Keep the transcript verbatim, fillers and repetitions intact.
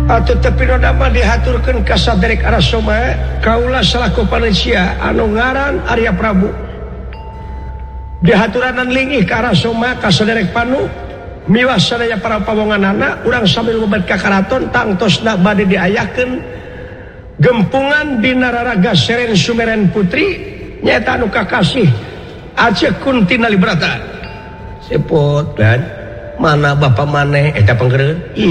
atau tapi nama dihaturkan kasaderek arasoma kaulah selaku panitia anu ngaran Arya Prabu dihaturanan lingih ke arasoma kasaderek panu miwas sadaya para pawongan anak urang sambil membet ka karaton tangtosna bade diayakeun gempungan di nararaga Seren Sumeren Putri nyaeta anu kakasih Aceh Kunti Nalibrata sepot kan mana bapak maneh eta panggereun